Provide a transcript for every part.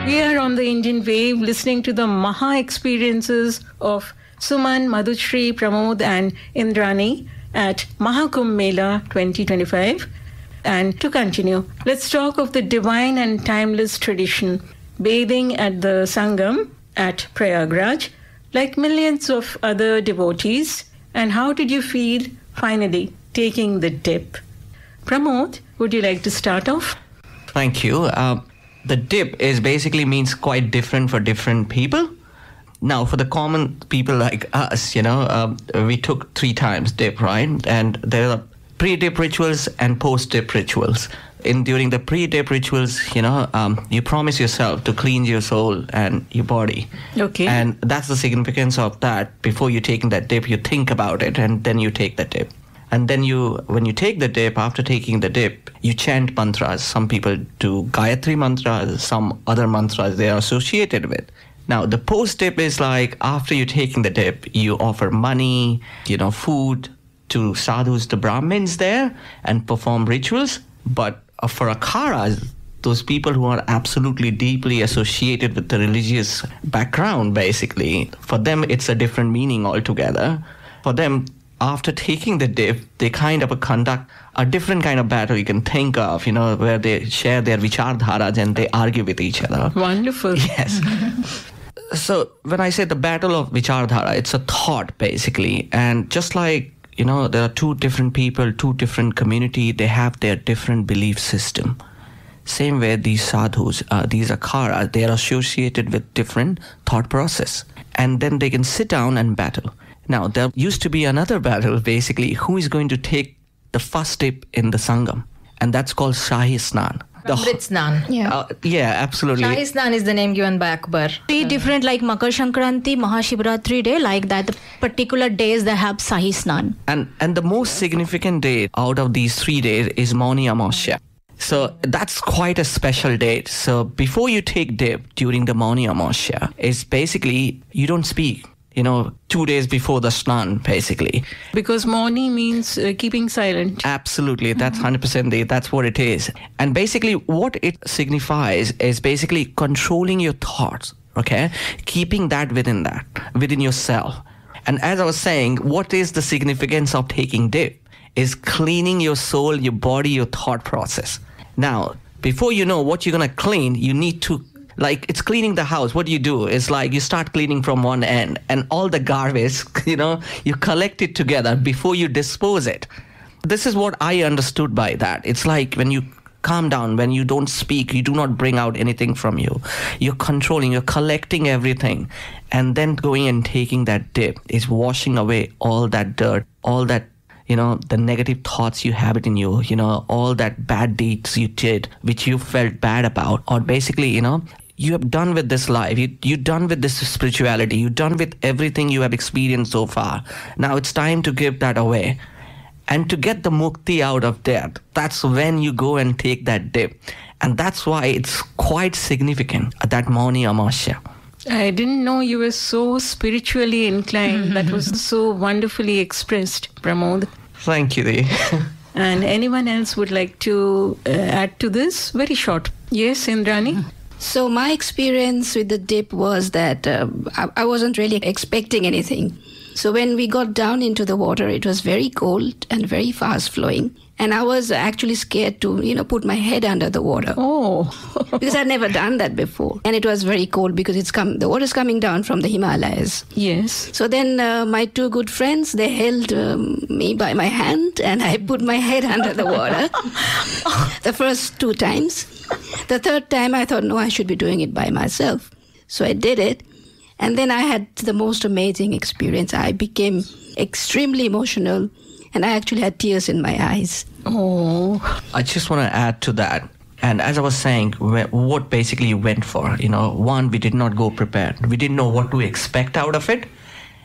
We are on the Indian Wave listening to the Maha experiences of Suman, Madhushri, Pramod and Indrani at Mahakumbh Mela 2025. And to continue, let's talk of the divine and timeless tradition, bathing at the Sangam at Prayagraj, like millions of other devotees. And how did you feel finally taking the dip? Pramod, would you like to start off? Thank you. The dip is basically means quite different for different people. Now, for the common people like us, we took 3 times dip, right? And there are pre-dip rituals and post-dip rituals. During the pre-dip rituals, you promise yourself to cleanse your soul and your body. Okay. And that's the significance of that. Before you take that dip, you think about it and then you take the dip. And then when you take the dip, after taking the dip, you chant mantras. Some people do Gayatri mantras, some other mantras they are associated with. Now, the post-dip is like after you're taking the dip, you offer money, food to sadhus, to Brahmins there, and perform rituals. But for akharas, those people who are absolutely deeply associated with the religious background, basically, for them, it's a different meaning altogether. For them, after taking the dip, they kind of conduct a different kind of battle you can think of, where they share their vichardharas and they argue with each other. Wonderful. Yes. So when I say the battle of vichardhara, it's a thought, basically. And just like, there are 2 different people, 2 different community, they have their different belief system. Same way these sadhus, these akharas, they are associated with different thought process. And then they can sit down and battle. Now, there used to be another battle, basically, who is going to take the first dip in the Sangam? And that's called Shahi Snan. Amrit Snan. Yeah, absolutely. Shahi Snan is the name given by Akbar. 3 different, like Makar Shankranti, Mahashivratri day, like that. The particular days they have Shahi Snan. And the most significant day out of these 3 days is Mauni Amavasya. So that's quite a special date. So before you take dip during the Mauni Amavasya, is basically you don't speak. 2 days before the Snan, basically. Because Mauni means keeping silent. Absolutely. That's 100%. That's what it is. And basically what it signifies is basically controlling your thoughts, okay? Keeping that within yourself. And as I was saying, what is the significance of taking dip is cleaning your soul, your body, your thought process. Now, before you know what you're going to clean, you need to it's cleaning the house. What do? It's like you start cleaning from one end and all the garbage, you collect it together before you dispose it. This is what I understood by that. It's like when you calm down, when you don't speak, you do not bring out anything from you. You're controlling, you're collecting everything. And then going and taking that dip is washing away all that dirt, all that the negative thoughts you have it in you, all that bad deeds you did, which you felt bad about, or basically, you have done with this life, you're done with this spirituality, you're done with everything you have experienced so far. Now it's time to give that away. And to get the mukti out of that, that's when you go and take that dip. And that's why it's quite significant, that Mauni Amavasya. I didn't know you were so spiritually inclined. That was so wonderfully expressed, Pramod. Thank you, Dee. And anyone else would like to add to this? Very short. Yes, Indrani? So my experience with the dip was that I wasn't really expecting anything. So when we got down into the water, it was very cold and very fast flowing. And I was actually scared to, put my head under the water. Oh. Because I'd never done that before. And it was very cold because the water's coming down from the Himalayas. Yes. So then my 2 good friends, they held me by my hand and I put my head under the water the first 2 times. The 3rd time I thought, no, I should be doing it by myself. So I did it. And then I had the most amazing experience. I became extremely emotional. And I actually had tears in my eyes. Oh. I just want to add to that. And as I was saying, what basically you went for, one, we did not go prepared. We didn't know what to expect out of it.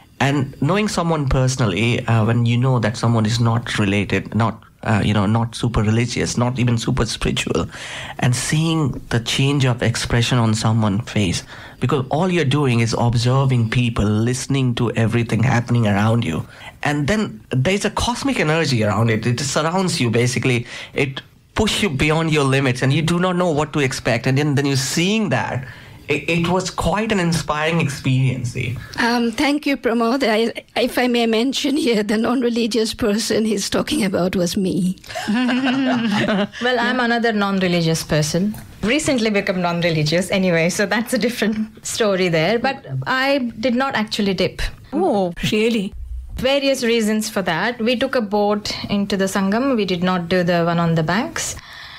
And knowing someone personally, when you know that someone is not related, not super religious, not even super spiritual, and seeing the change of expression on someone's face, because all you're doing is observing people, listening to everything happening around you. And then there's a cosmic energy around it. It surrounds you, basically. It pushes you beyond your limits and you do not know what to expect. And then you're seeing that. it was quite an inspiring experience. Thank you, Pramod. If I may mention here, the non-religious person he's talking about was me. Well, I'm another non-religious person. Recently become non-religious anyway, so that's a different story there. But I did not actually dip. Oh, really? Various reasons for that. We took a boat into the Sangam. We did not do the one on the banks.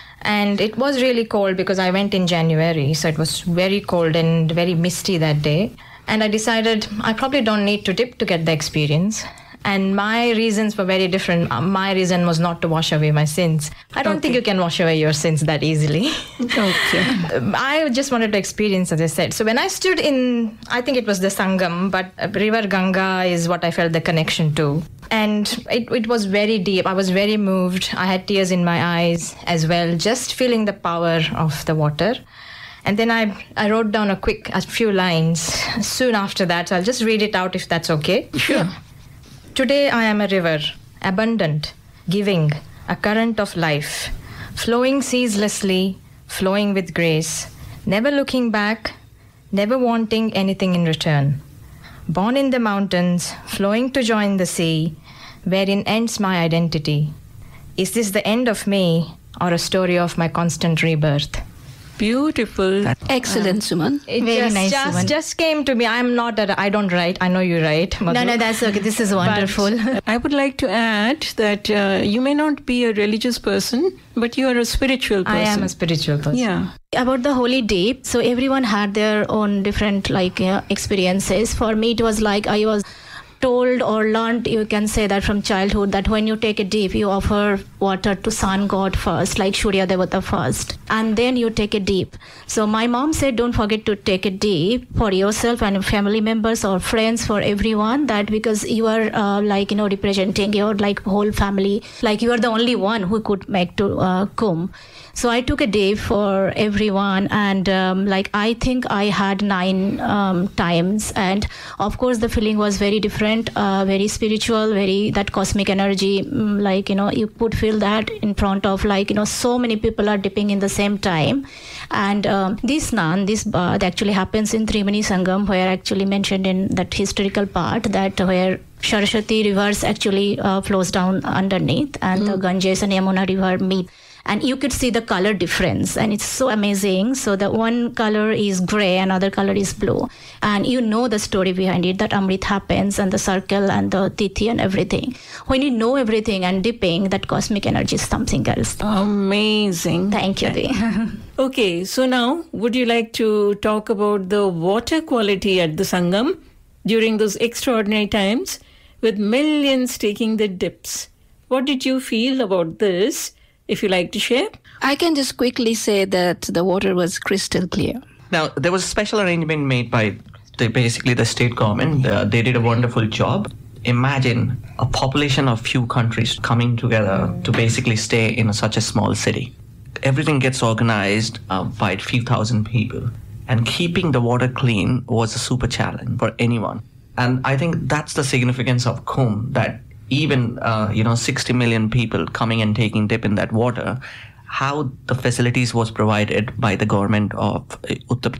And it was really cold because I went in January. So it was very cold and very misty that day. And I decided I probably don't need to dip to get the experience. And my reasons were very different. My reason was not to wash away my sins. I don't think you can wash away your sins that easily. Okay. I just wanted to experience, as I said. So when I stood in, I think it was the Sangam, but River Ganga is what I felt the connection to. And it was very deep. I was very moved. I had tears in my eyes as well, just feeling the power of the water. And then I wrote down a few lines soon after that. So I'll just read it out if that's okay. Sure. Today I am a river, abundant, giving, a current of life, flowing ceaselessly, flowing with grace, never looking back, never wanting anything in return. Born in the mountains, flowing to join the sea, wherein ends my identity. Is this the end of me or a story of my constant rebirth? Beautiful. Excellent, Suman. It Very nice, Suman. just came to me. I don't write. I know you write. Madhu. No, that's okay. This is wonderful. I would like to add that you may not be a religious person, but you are a spiritual person. I am a spiritual person. Yeah. About the holy dip, so everyone had their own different experiences. For me, it was like I was told or learned, you can say that from childhood, that when you take a dip, you offer water to sun god first, like Surya Devata first, and then you take a dip. So my mom said, don't forget to take a dip for yourself and family members or friends, for everyone, that because you are representing your whole family, like you are the only one who could make to Kumbh. So I took a day for everyone, and I think I had 9 times, and of course the feeling was very different, very spiritual, very that cosmic energy, you could feel that in front of so many people are dipping in the same time. And this bath actually happens in Trimani Sangam, where actually mentioned in that historical part, that where Saraswati rivers actually flows down underneath, and the Ganges and Yamuna river meet. And you could see the color difference, and it's so amazing. So the one color is gray, another color is blue. And you know the story behind it, that Amrit happens, and the circle, and the Tithi, and everything. When you know everything and dipping, that cosmic energy is something else. Amazing. Thank you, Dee. Okay, so now would you like to talk about the water quality at the Sangam during those extraordinary times with millions taking the dips? What did you feel about this? If you like to share. I can just quickly say that the water was crystal clear. Now, there was a special arrangement made by basically the state government. They did a wonderful job. Imagine a population of few countries coming together to basically stay in such a small city. Everything gets organized by a few thousand people. And keeping the water clean was a super challenge for anyone. And I think that's the significance of Kumbh, that even 60 million people coming and taking dip in that water, how the facilities was provided by the government of Uttar Pradesh